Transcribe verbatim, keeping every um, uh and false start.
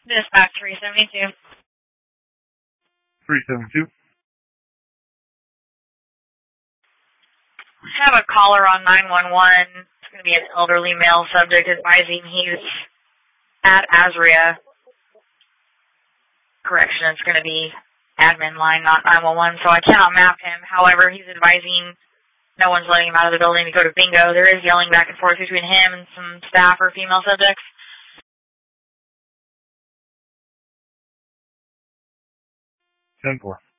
Dispatch three seventy-two. three seventy-two. Have a caller on nine one one. It's going to be an elderly male subject advising he's at Azria. Correction, it's going to be admin line, not nine one one, so I cannot map him. However, he's advising no one's letting him out of the building to go to bingo. There is yelling back and forth between him and some staff or female subjects. ten four.